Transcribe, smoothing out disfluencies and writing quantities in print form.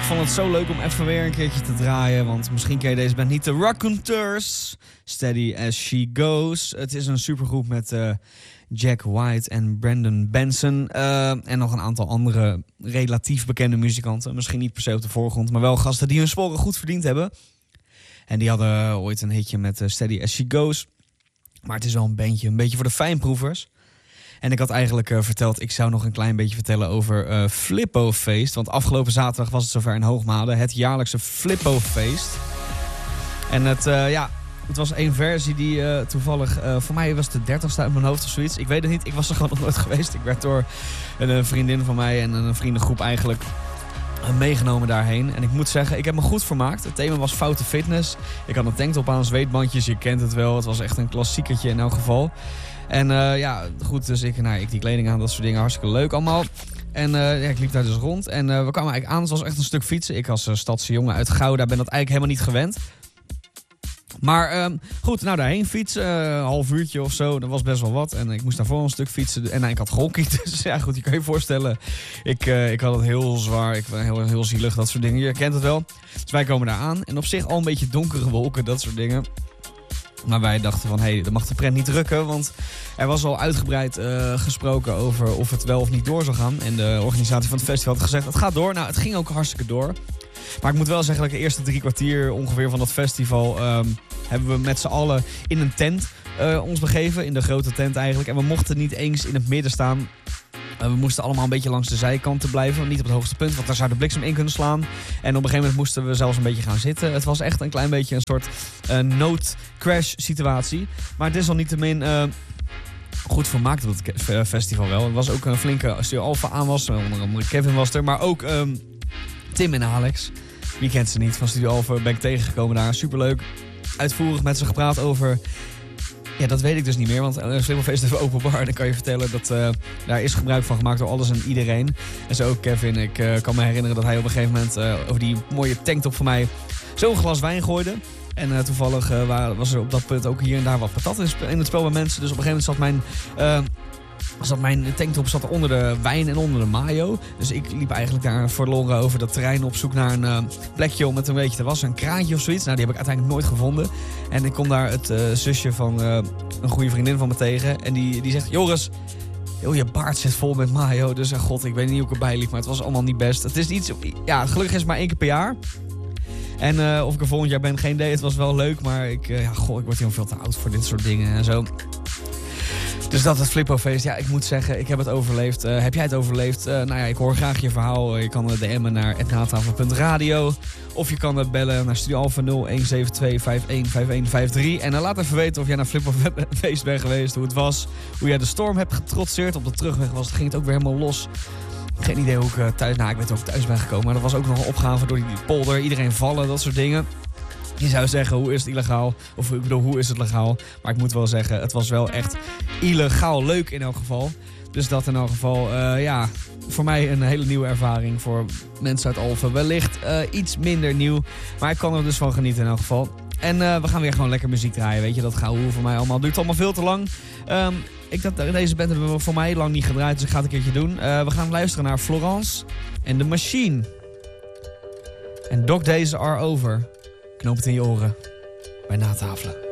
vond het zo leuk om even weer een keertje te draaien. Want misschien ken je deze band niet. De Raconteurs. Steady as she goes. Het is een supergroep met Jack White en Brandon Benson. En nog een aantal andere relatief bekende muzikanten. Misschien niet per se op de voorgrond, maar wel gasten die hun sporen goed verdiend hebben. En die hadden ooit een hitje met Steady as she goes. Maar het is wel een beetje voor de fijnproevers. En ik had eigenlijk verteld, ik zou nog een klein beetje vertellen over Flippo-feest. Want afgelopen zaterdag was het zover in Hoogmade. Het jaarlijkse Flippo-feest. En het was één versie die toevallig, voor mij was het de 30ste uit mijn hoofd of zoiets. Ik weet het niet, ik was er gewoon nog nooit geweest. Ik werd door een vriendin van mij en een vriendengroep eigenlijk meegenomen daarheen. En ik moet zeggen, ik heb me goed vermaakt. Het thema was foute fitness. Ik had een tanktop aan, zweetbandjes, je kent het wel. Het was echt een klassiekertje in elk geval. En goed, dus ik die kleding aan, dat soort dingen, hartstikke leuk allemaal. En ik liep daar dus rond en we kwamen eigenlijk aan. Het was echt een stuk fietsen. Ik als stadse jongen uit Gouda ben dat eigenlijk helemaal niet gewend. Maar goed, daarheen fietsen, een half uurtje of zo, dat was best wel wat. En ik moest daarvoor een stuk fietsen en ik had gehockeyt. Dus ja goed, je kan je voorstellen, ik had het heel zwaar, ik ben heel zielig, dat soort dingen. Je kent het wel. Dus wij komen daar aan en op zich al een beetje donkere wolken, dat soort dingen. Maar wij dachten van, dat mag de pret niet drukken. Want er was al uitgebreid gesproken over of het wel of niet door zou gaan. En de organisatie van het festival had gezegd, het gaat door. Nou, het ging ook hartstikke door. Maar ik moet wel zeggen dat de eerste 3 kwartier ongeveer van dat festival hebben we met z'n allen in een tent ons begeven. In de grote tent eigenlijk. En we mochten niet eens in het midden staan. We moesten allemaal een beetje langs de zijkanten blijven. Niet op het hoogste punt, want daar zou de bliksem in kunnen slaan. En op een gegeven moment moesten we zelfs een beetje gaan zitten. Het was echt een klein beetje een soort noodcrash situatie. Maar het is al niettemin goed vermaakt op het festival wel. Er was ook een flinke Studio Alpha aan was. Onder andere Kevin was er. Maar ook Tim en Alex. Wie kent ze niet? Van Studio Alpha ben ik tegengekomen daar. Superleuk. Uitvoerig met ze gepraat over... Ja, dat weet ik dus niet meer, want Flippo-feest is even open bar. Dan kan je vertellen dat daar is gebruik van gemaakt door alles en iedereen. En zo ook Kevin. Ik kan me herinneren dat hij op een gegeven moment over die mooie tanktop van mij zo'n glas wijn gooide. En toevallig was er op dat punt ook hier en daar wat patat in het spel bij mensen. Dus op een gegeven moment zat mijn tanktop onder de wijn en onder de mayo. Dus ik liep eigenlijk daar verloren over dat terrein op zoek naar een plekje om het een beetje te wassen. Een kraantje of zoiets. Nou, die heb ik uiteindelijk nooit gevonden. En ik kom daar het zusje van een goede vriendin van me tegen. En die zegt, Joris, je baard zit vol met mayo. Dus god, ik weet niet hoe ik erbij liep, maar het was allemaal niet best. Het is iets, ja, gelukkig is het maar 1 keer per jaar. En of ik er volgend jaar ben, geen idee. Het was wel leuk, maar ik word helemaal veel te oud voor dit soort dingen en zo. Dus dat het Flippo-feest. Ja, ik moet zeggen, ik heb het overleefd. Heb jij het overleefd? Ik hoor graag je verhaal. Je kan DM'en naar @natafel.radio. Of je kan bellen naar Studio Alpha 0172515153. En laat even weten of jij naar Flippo-feest bent geweest. Hoe het was. Hoe jij de storm hebt getrotseerd. Op de terugweg ging het ook weer helemaal los. Geen idee hoe ik thuis... ik weet ook thuis ben gekomen. Maar er was ook nog een opgave door die polder. Iedereen vallen, dat soort dingen. Je zou zeggen, hoe is het illegaal? Of ik bedoel, hoe is het legaal? Maar ik moet wel zeggen, het was wel echt illegaal leuk in elk geval. Dus dat in elk geval, voor mij een hele nieuwe ervaring. Voor mensen uit Alphen wellicht iets minder nieuw. Maar ik kan er dus van genieten in elk geval. En we gaan weer gewoon lekker muziek draaien, weet je. Dat gehouden voor mij allemaal. Duurt allemaal veel te lang. Deze band hebben we voor mij lang niet gedraaid, dus ik ga het een keertje doen. We gaan luisteren naar Florence en The Machine. En Dog Days Are Over. Knoop het in je oren bij Natafelen.